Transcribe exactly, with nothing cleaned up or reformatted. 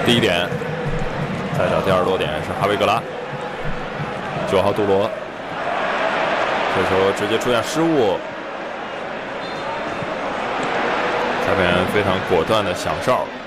第一点，再找第二落点是哈维格拉，九号杜罗，这球直接出现失误，裁判员非常果断的响哨。